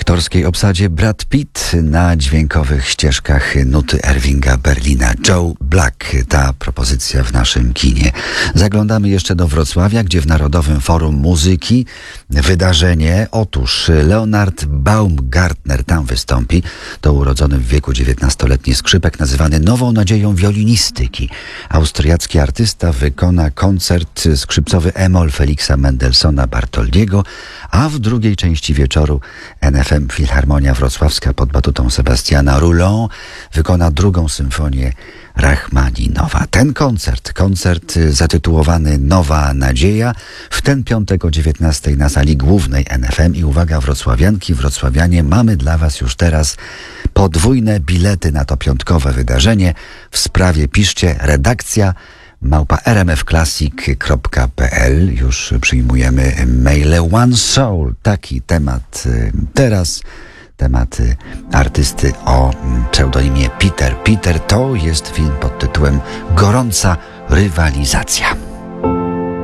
aktorskiej obsadzie Brad Pitt, na dźwiękowych ścieżkach nuty Irvinga Berlina. Joe Black, ta propozycja w naszym kinie. Zaglądamy jeszcze do Wrocławia, gdzie w Narodowym Forum Muzyki wydarzenie. Otóż Leonard Baumgartner tam wystąpi. To urodzony w wieku 19-letni skrzypek, nazywany nową nadzieją wiolinistyki. Austriacki artysta wykona koncert skrzypcowy e-moll Feliksa Mendelssohna Bartoldiego, a w drugiej części wieczoru NFM Filharmonia Wrocławska pod batutą Sebastiana Roulon wykona drugą symfonię Rachmaninowa. Ten koncert zatytułowany Nowa Nadzieja, w ten piątek o 19:00 na sali głównej NFM. I uwaga, wrocławianki, wrocławianie, mamy dla was już teraz podwójne bilety na to piątkowe wydarzenie. W sprawie piszcie redakcja @rmfclassic.pl. Już przyjmujemy maile. One Soul, taki temat teraz. Temat artysty o pseudonimie Peter. Peter to jest film pod tytułem Gorąca rywalizacja.